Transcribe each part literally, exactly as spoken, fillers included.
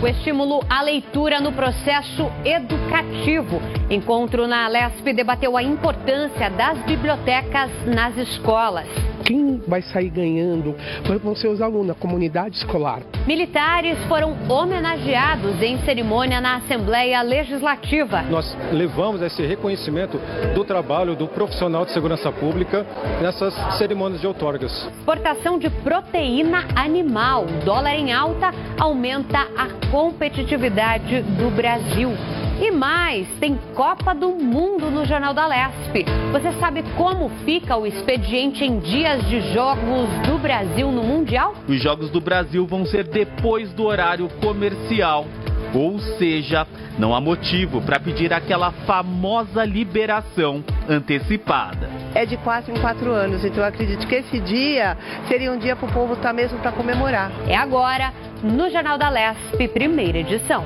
O estímulo à leitura no processo educativo. Encontro na Alesp debateu a importância das bibliotecas nas escolas. Quem vai sair ganhando vão ser os alunos, a comunidade escolar. Militares foram homenageados em cerimônia na Assembleia Legislativa. Nós levamos esse reconhecimento do trabalho do profissional de segurança pública nessas cerimônias de outorgas. Exportação de proteína animal. Dólar em alta aumenta a competitividade do Brasil. E mais, tem Copa do Mundo no Jornal da Alesp. Você sabe como fica o expediente em dias de Jogos do Brasil no Mundial? Os Jogos do Brasil vão ser depois do horário comercial. Ou seja, não há motivo para pedir aquela famosa liberação antecipada. É de quatro em quatro anos, então eu acredito que esse dia seria um dia para o povo estar mesmo para comemorar. É agora, no Jornal da Alesp, primeira edição.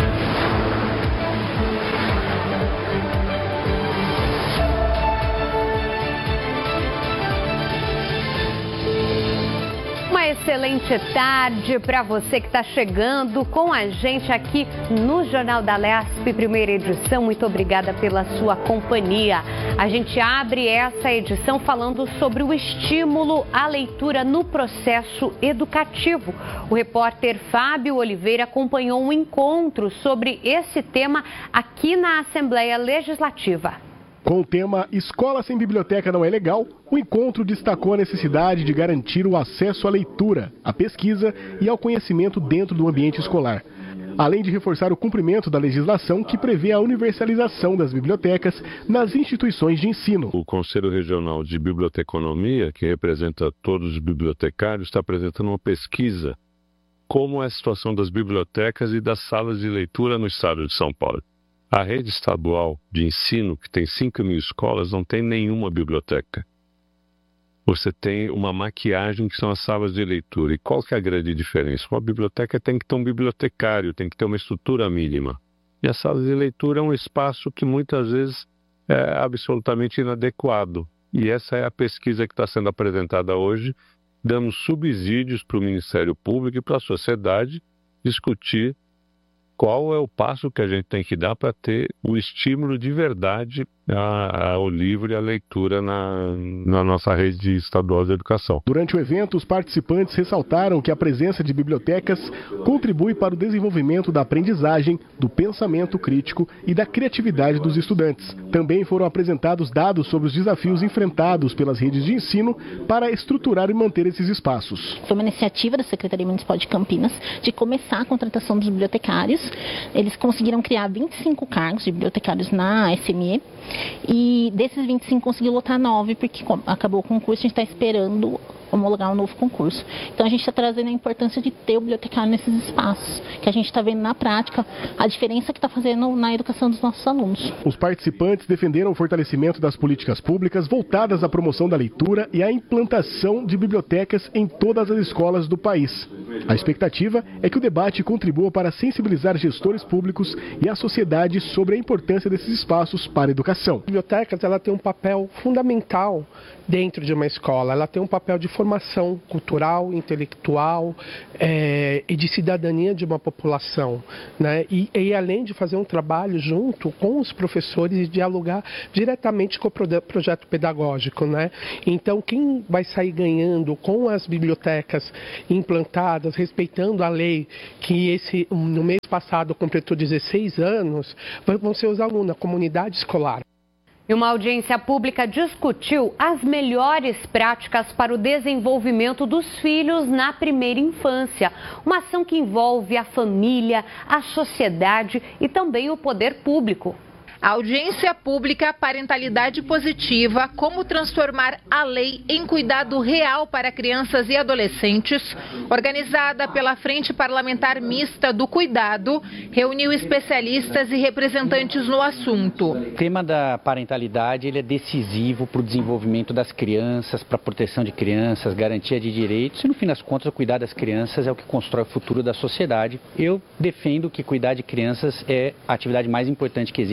Uma excelente tarde para você que está chegando com a gente aqui no Jornal da Alesp, primeira edição. Muito obrigada pela sua companhia. A gente abre essa edição falando sobre o estímulo à leitura no processo educativo. O repórter Fábio Oliveira acompanhou um encontro sobre esse tema aqui na Assembleia Legislativa. Com o tema Escola sem biblioteca não é legal, o encontro destacou a necessidade de garantir o acesso à leitura, à pesquisa e ao conhecimento dentro do ambiente escolar, além de reforçar o cumprimento da legislação que prevê a universalização das bibliotecas nas instituições de ensino. O Conselho Regional de Biblioteconomia, que representa todos os bibliotecários, está apresentando uma pesquisa como é a situação das bibliotecas e das salas de leitura no estado de São Paulo. A rede estadual de ensino, que tem cinco mil escolas, não tem nenhuma biblioteca. Você tem uma maquiagem que são as salas de leitura. E qual que é a grande diferença? Uma biblioteca tem que ter um bibliotecário, tem que ter uma estrutura mínima. E a sala de leitura é um espaço que muitas vezes é absolutamente inadequado. E essa é a pesquisa que está sendo apresentada hoje. Damos subsídios para o Ministério Público e para a sociedade discutir qual é o passo que a gente tem que dar para ter o estímulo de verdade ao livro e à leitura na, na nossa rede estadual de educação. Durante o evento, os participantes ressaltaram que a presença de bibliotecas contribui para o desenvolvimento da aprendizagem, do pensamento crítico e da criatividade dos estudantes. Também foram apresentados dados sobre os desafios enfrentados pelas redes de ensino para estruturar e manter esses espaços. Foi uma iniciativa da Secretaria Municipal de Campinas de começar a contratação dos bibliotecários. Eles conseguiram criar vinte e cinco cargos de bibliotecários na S M E e desses vinte e cinco conseguiu lotar nove, porque acabou o concurso, a gente está esperando homologar um novo concurso. Então a gente está trazendo a importância de ter o bibliotecário nesses espaços, que a gente está vendo na prática a diferença que está fazendo na educação dos nossos alunos. Os participantes defenderam o fortalecimento das políticas públicas voltadas à promoção da leitura e à implantação de bibliotecas em todas as escolas do país. A expectativa é que o debate contribua para sensibilizar gestores públicos e a sociedade sobre a importância desses espaços para a educação. A biblioteca ela tem um papel fundamental dentro de uma escola. Ela tem um papel de formação cultural, intelectual é, e de cidadania de uma população, né? E, e além de fazer um trabalho junto com os professores e dialogar diretamente com o projeto pedagógico, né? Então, quem vai sair ganhando com as bibliotecas implantadas, respeitando a lei, que esse, no mês passado completou dezesseis anos, vão ser os alunos, a comunidade escolar. E uma audiência pública discutiu as melhores práticas para o desenvolvimento dos filhos na primeira infância. Uma ação que envolve a família, a sociedade e também o poder público. A audiência pública Parentalidade Positiva, como transformar a lei em cuidado real para crianças e adolescentes, organizada pela Frente Parlamentar Mista do Cuidado, reuniu especialistas e representantes no assunto. O tema da parentalidade ele é decisivo para o desenvolvimento das crianças, para a proteção de crianças, garantia de direitos e, no fim das contas, o cuidar das crianças é o que constrói o futuro da sociedade. Eu defendo que cuidar de crianças é a atividade mais importante que existe na sociedade.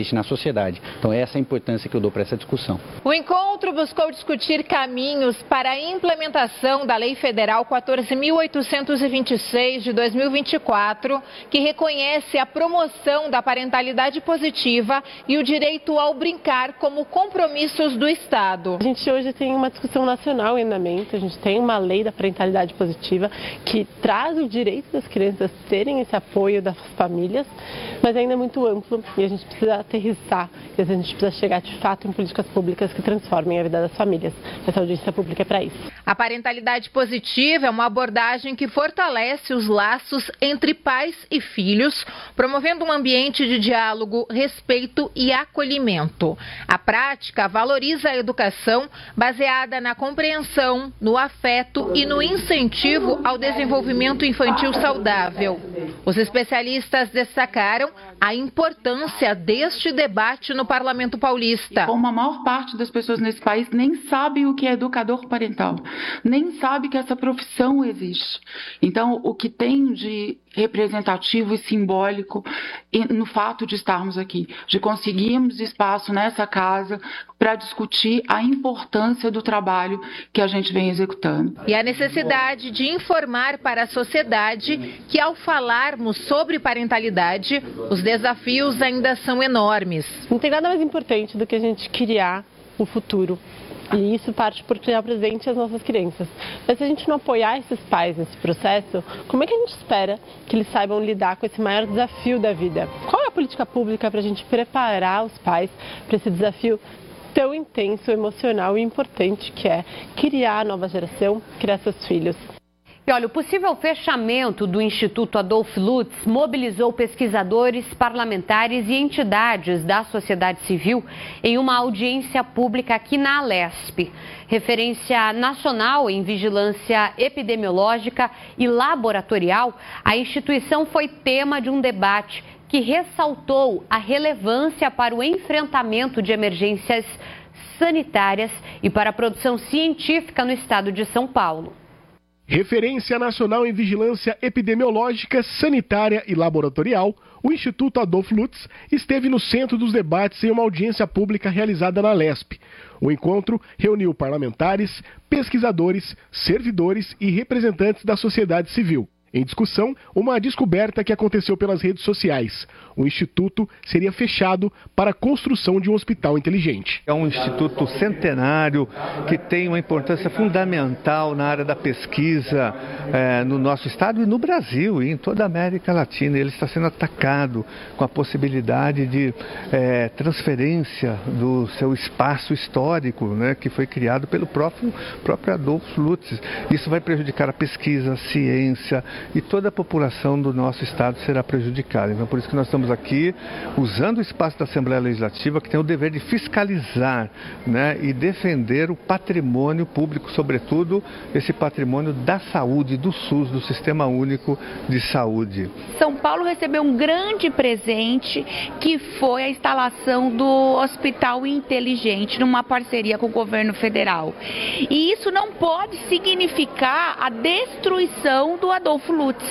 sociedade. Então essa é a importância que eu dou para essa discussão. O encontro buscou discutir caminhos para a implementação da Lei Federal quatorze mil oitocentos e vinte e seis de dois mil e vinte e quatro, que reconhece a promoção da parentalidade positiva e o direito ao brincar como compromissos do Estado. A gente hoje tem uma discussão nacional em andamento, a gente tem uma lei da parentalidade positiva que traz o direito das crianças terem esse apoio das famílias, mas ainda é muito amplo e a gente precisa aterrissar, e a gente precisa chegar de fato em políticas públicas que transformem a vida das famílias. Essa audiência pública é para isso. A parentalidade positiva é uma abordagem que fortalece os laços entre pais e filhos, promovendo um ambiente de diálogo, respeito e acolhimento. A prática valoriza a educação baseada na compreensão, no afeto e no incentivo ao desenvolvimento infantil saudável. Os especialistas destacaram a importância deste debate no Parlamento Paulista. Como a maior parte das pessoas nesse país nem sabe o que é educador parental, nem sabe que essa profissão existe. Então, o que tem de representativo e simbólico no fato de estarmos aqui, de conseguirmos espaço nessa casa para discutir a importância do trabalho que a gente vem executando. E a necessidade de informar para a sociedade que, ao falarmos sobre parentalidade, os desafios ainda são enormes. Não tem nada mais importante do que a gente criar o futuro. E isso parte por criar presente às nossas crianças. Mas se a gente não apoiar esses pais nesse processo, como é que a gente espera que eles saibam lidar com esse maior desafio da vida? Qual é a política pública para a gente preparar os pais para esse desafio tão intenso, emocional e importante que é criar a nova geração, criar seus filhos? E olha, o possível fechamento do Instituto Adolph Lutz mobilizou pesquisadores, parlamentares e entidades da sociedade civil em uma audiência pública aqui na Alesp. Referência nacional em vigilância epidemiológica e laboratorial, a instituição foi tema de um debate que ressaltou a relevância para o enfrentamento de emergências sanitárias e para a produção científica no estado de São Paulo. Referência nacional em vigilância epidemiológica, sanitária e laboratorial, o Instituto Adolph Lutz esteve no centro dos debates em uma audiência pública realizada na Alesp. O encontro reuniu parlamentares, pesquisadores, servidores e representantes da sociedade civil. Em discussão, uma descoberta que aconteceu pelas redes sociais. O Instituto seria fechado para a construção de um hospital inteligente. É um instituto centenário que tem uma importância fundamental na área da pesquisa é, no nosso estado e no Brasil e em toda a América Latina. Ele está sendo atacado com a possibilidade de é, transferência do seu espaço histórico, né, que foi criado pelo próprio, próprio Adolph Lutz. Isso vai prejudicar a pesquisa, a ciência, e toda a população do nosso estado será prejudicada. Então, por isso que nós estamos aqui usando o espaço da Assembleia Legislativa, que tem o dever de fiscalizar, né, e defender o patrimônio público, sobretudo esse patrimônio da saúde, do SUS, do Sistema Único de Saúde. São Paulo recebeu um grande presente, que foi a instalação do Hospital Inteligente, numa parceria com o governo federal. E isso não pode significar a destruição do Adolph Lutz.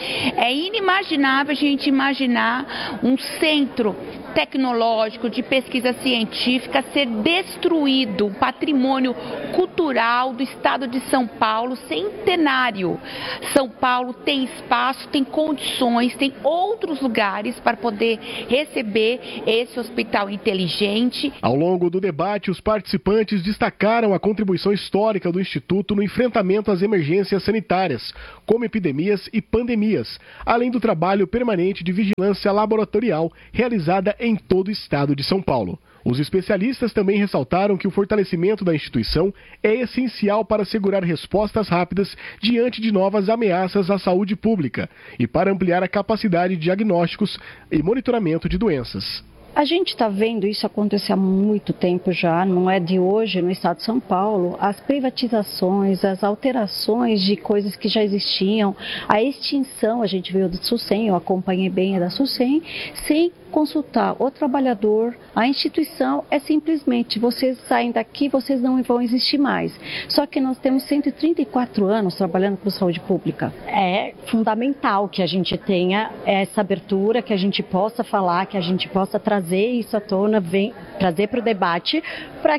É inimaginável a gente imaginar um centro tecnológico de pesquisa científica ser destruído, um patrimônio cultural do estado de São Paulo centenário. São Paulo tem espaço, tem condições, tem outros lugares para poder receber esse hospital inteligente. Ao longo do debate, os participantes destacaram a contribuição histórica do Instituto no enfrentamento às emergências sanitárias, como epidemias e pandemias, além do trabalho permanente de vigilância laboratorial realizada em todo o estado de São Paulo. Os especialistas também ressaltaram que o fortalecimento da instituição é essencial para assegurar respostas rápidas diante de novas ameaças à saúde pública e para ampliar a capacidade de diagnósticos e monitoramento de doenças. A gente está vendo isso acontecer há muito tempo já, não é de hoje no estado de São Paulo. As privatizações, as alterações de coisas que já existiam, a extinção, a gente veio do SUSEM, eu acompanhei bem a da SUSEM, sem consultar o trabalhador, a instituição é simplesmente, vocês saem daqui, vocês não vão existir mais. Só que nós temos cento e trinta e quatro anos trabalhando com saúde pública. É fundamental que a gente tenha essa abertura, que a gente possa falar, que a gente possa trazer trazer isso à tona, vem, trazer para o debate, para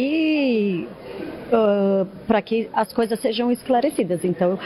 que... Uh, para que as coisas sejam esclarecidas. Então,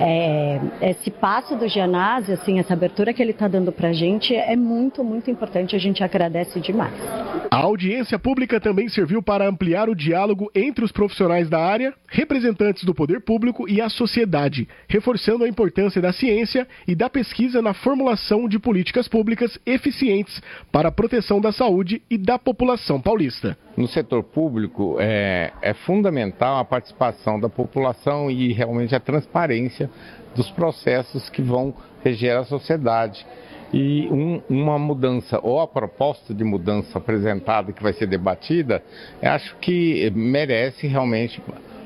é, esse passo do Gianazzi, assim, essa abertura que ele está dando para a gente é muito, muito importante, a gente agradece demais. A audiência pública também serviu para ampliar o diálogo entre os profissionais da área, representantes do poder público e a sociedade, reforçando a importância da ciência e da pesquisa na formulação de políticas públicas eficientes para a proteção da saúde e da população paulista. No setor público, é, é fundamental a participação da população e realmente a transparência dos processos que vão reger a sociedade. E um, uma mudança, ou a proposta de mudança apresentada que vai ser debatida, eu acho que merece realmente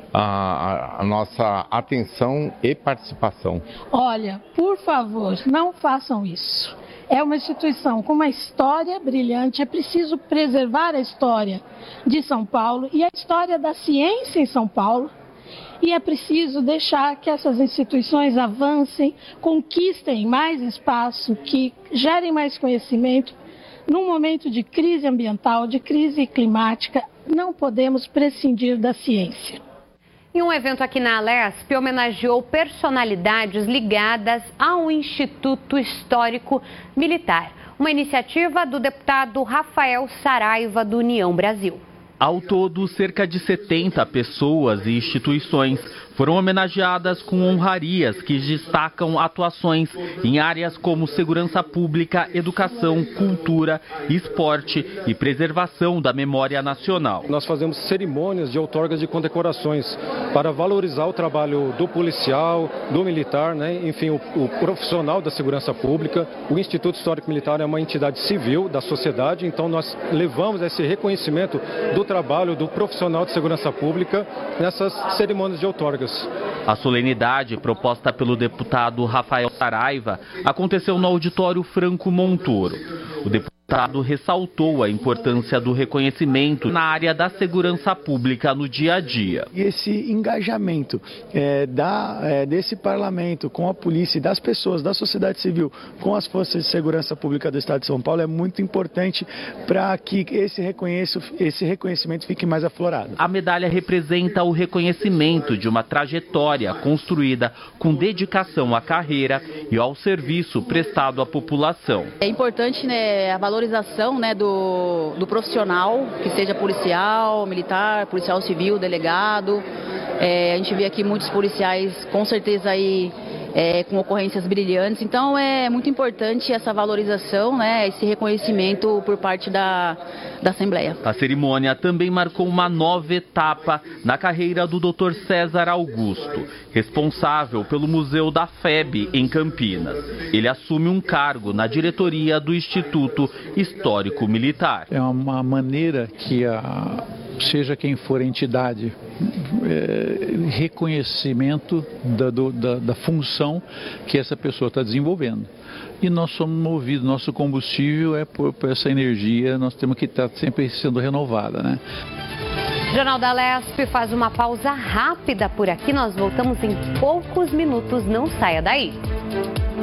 a, a nossa atenção e participação. Olha, por favor, não façam isso. É uma instituição com uma história brilhante, é preciso preservar a história de São Paulo e a história da ciência em São Paulo. E é preciso deixar que essas instituições avancem, conquistem mais espaço, que gerem mais conhecimento. Num momento de crise ambiental, de crise climática, não podemos prescindir da ciência. E um evento aqui na Alesp homenageou personalidades ligadas ao Instituto Histórico Militar. Uma iniciativa do deputado Rafael Saraiva, do União Brasil. Ao todo, cerca de setenta pessoas e instituições foram homenageadas com honrarias que destacam atuações em áreas como segurança pública, educação, cultura, esporte e preservação da memória nacional. Nós fazemos cerimônias de outorgas de condecorações para valorizar o trabalho do policial, do militar, né? Enfim, o, o profissional da segurança pública. O Instituto Histórico Militar é uma entidade civil da sociedade, então nós levamos esse reconhecimento do trabalho do profissional de segurança pública nessas cerimônias de outorgas. A solenidade, proposta pelo deputado Rafael Saraiva, aconteceu no auditório Franco Montoro. O deputado ressaltou a importância do reconhecimento na área da segurança pública no dia a dia. E esse engajamento é, da, é, desse parlamento com a polícia e das pessoas, da sociedade civil, com as forças de segurança pública do Estado de São Paulo é muito importante para que esse, esse reconhecimento fique mais aflorado. A medalha representa o reconhecimento de uma trajetória construída com dedicação à carreira e ao serviço prestado à população. É importante, né, a valorização, né, do, do profissional, que seja policial, militar, policial civil, delegado. É, a gente vê aqui muitos policiais, com certeza, aí, é, com ocorrências brilhantes. Então é muito importante essa valorização, né, esse reconhecimento por parte da, da Assembleia. A cerimônia também marcou uma nova etapa na carreira do doutor César Augusto, responsável pelo Museu da F E B em Campinas. Ele assume um cargo na diretoria do Instituto Histórico Militar. É uma maneira que a, seja quem for a entidade, é, reconhecimento da, do, da, da função que essa pessoa está desenvolvendo. E nós somos movidos, nosso combustível é por, por essa energia, nós temos que estar sempre sendo renovada, né? O Jornal da Alesp faz uma pausa rápida por aqui, nós voltamos em poucos minutos, não saia daí.